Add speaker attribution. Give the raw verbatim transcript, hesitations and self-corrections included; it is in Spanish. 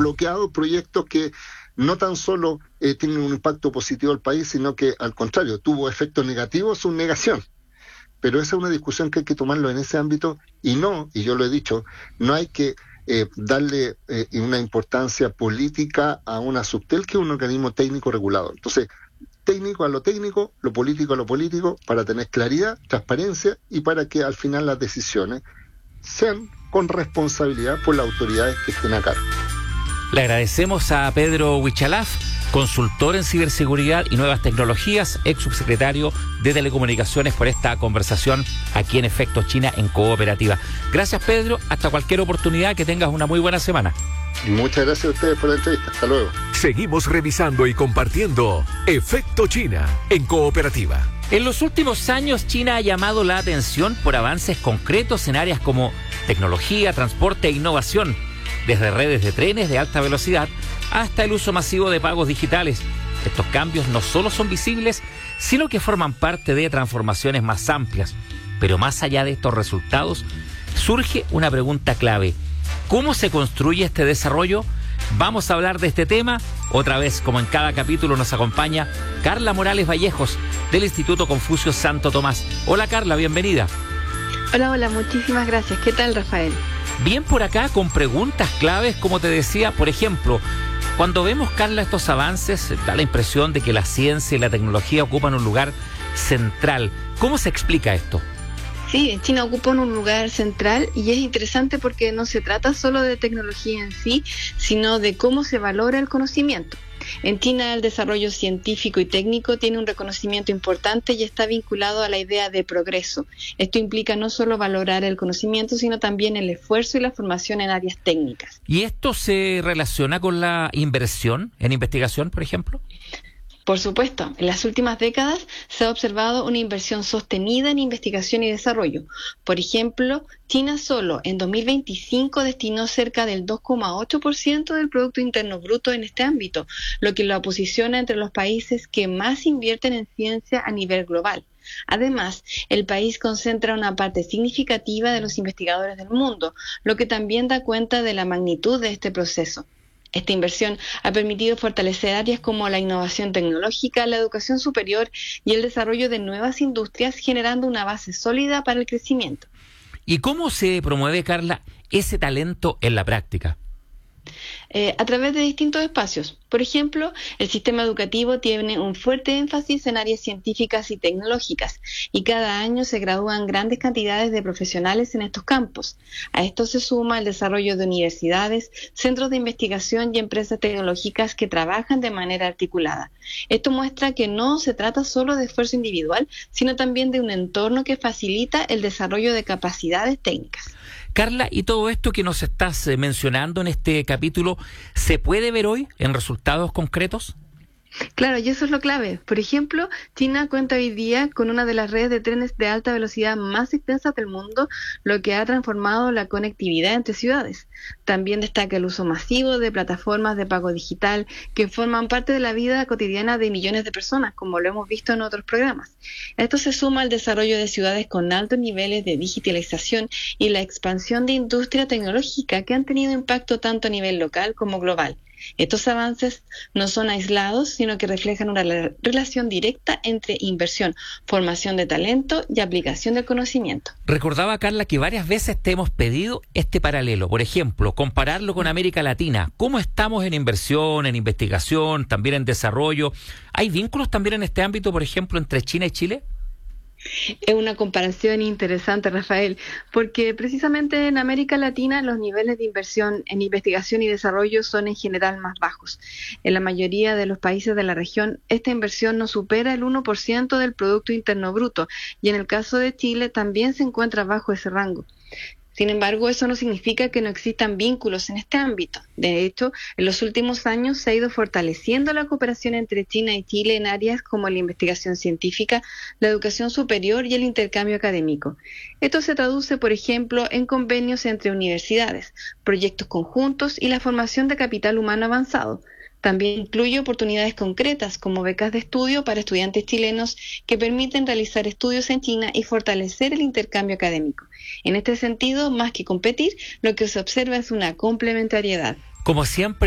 Speaker 1: bloqueado proyectos que no tan solo eh, tienen un impacto positivo al país, sino que al contrario, tuvo efectos negativos, su negación. Pero esa es una discusión que hay que tomarlo en ese ámbito y no, y yo lo he dicho, no hay que eh, darle eh, una importancia política a una Subtel, que es un organismo técnico regulador. Entonces, técnico a lo técnico, lo político a lo político, para tener claridad, transparencia y para que al final las decisiones sean con responsabilidad por las autoridades que estén a cargo.
Speaker 2: Le agradecemos a Pedro Huichalaf, consultor en ciberseguridad y nuevas tecnologías, ex subsecretario de Telecomunicaciones, por esta conversación aquí en Efecto China en Cooperativa. Gracias, Pedro. Hasta cualquier oportunidad. Que tengas una muy buena semana.
Speaker 1: Muchas gracias a ustedes por la entrevista. Hasta luego.
Speaker 3: Seguimos revisando y compartiendo Efecto China en Cooperativa.
Speaker 2: En los últimos años, China ha llamado la atención por avances concretos en áreas como tecnología, transporte e innovación, desde redes de trenes de alta velocidad hasta el uso masivo de pagos digitales. Estos cambios no solo son visibles, sino que forman parte de transformaciones más amplias. Pero más allá de estos resultados, surge una pregunta clave. ¿Cómo se construye este desarrollo? Vamos a hablar de este tema. Otra vez, como en cada capítulo, nos acompaña Carla Morales Vallejos, del Instituto Confucio Santo Tomás. Hola, Carla, bienvenida.
Speaker 4: Hola, hola, muchísimas gracias. ¿Qué tal, Rafael?
Speaker 2: Bien por acá, con preguntas claves, como te decía. Por ejemplo, cuando vemos, Carla, estos avances, da la impresión de que la ciencia y la tecnología ocupan un lugar central. ¿Cómo se explica esto?
Speaker 4: Sí, China ocupa un lugar central y es interesante porque no se trata solo de tecnología en sí, sino de cómo se valora el conocimiento. En China, el desarrollo científico y técnico tiene un reconocimiento importante y está vinculado a la idea de progreso. Esto implica no solo valorar el conocimiento, sino también el esfuerzo y la formación en áreas técnicas.
Speaker 2: ¿Y esto se relaciona con la inversión en investigación, por ejemplo?
Speaker 4: Por supuesto, en las últimas décadas se ha observado una inversión sostenida en investigación y desarrollo. Por ejemplo, China solo en dos mil veinticinco destinó cerca del dos coma ocho por ciento del Producto Interno Bruto en este ámbito, lo que lo posiciona entre los países que más invierten en ciencia a nivel global. Además, el país concentra una parte significativa de los investigadores del mundo, lo que también da cuenta de la magnitud de este proceso. Esta inversión ha permitido fortalecer áreas como la innovación tecnológica, la educación superior y el desarrollo de nuevas industrias, generando una base sólida para el crecimiento.
Speaker 2: ¿Y cómo se promueve, Carla, ese talento en la práctica?
Speaker 4: Eh, a través de distintos espacios. Por ejemplo, el sistema educativo tiene un fuerte énfasis en áreas científicas y tecnológicas, y cada año se gradúan grandes cantidades de profesionales en estos campos. A esto se suma el desarrollo de universidades, centros de investigación y empresas tecnológicas que trabajan de manera articulada. Esto muestra que no se trata solo de esfuerzo individual, sino también de un entorno que facilita el desarrollo de capacidades técnicas.
Speaker 2: Carla, y todo esto que nos estás mencionando en este capítulo, ¿se puede ver hoy en resultados concretos?
Speaker 4: Claro, y eso es lo clave. Por ejemplo, China cuenta hoy día con una de las redes de trenes de alta velocidad más extensas del mundo, lo que ha transformado la conectividad entre ciudades. También destaca el uso masivo de plataformas de pago digital que forman parte de la vida cotidiana de millones de personas, como lo hemos visto en otros programas. Esto se suma al desarrollo de ciudades con altos niveles de digitalización y la expansión de industria tecnológica que han tenido impacto tanto a nivel local como global. Estos avances no son aislados, sino que reflejan una relación directa entre inversión, formación de talento y aplicación del conocimiento.
Speaker 2: Recordaba, Carla, que varias veces te hemos pedido este paralelo. Por ejemplo, compararlo con América Latina. ¿Cómo estamos en inversión, en investigación, también en desarrollo? ¿Hay vínculos también en este ámbito, por ejemplo, entre China y Chile?
Speaker 4: Es una comparación interesante, Rafael, porque precisamente en América Latina los niveles de inversión en investigación y desarrollo son en general más bajos. En la mayoría de los países de la región, esta inversión no supera el uno por ciento del Producto Interno Bruto, y en el caso de Chile también se encuentra bajo ese rango. Sin embargo, eso no significa que no existan vínculos en este ámbito. De hecho, en los últimos años se ha ido fortaleciendo la cooperación entre China y Chile en áreas como la investigación científica, la educación superior y el intercambio académico. Esto se traduce, por ejemplo, en convenios entre universidades, proyectos conjuntos y la formación de capital humano avanzado. También incluye oportunidades concretas como becas de estudio para estudiantes chilenos que permiten realizar estudios en China y fortalecer el intercambio académico. En este sentido, más que competir, lo que se observa es una complementariedad.
Speaker 2: Como siempre,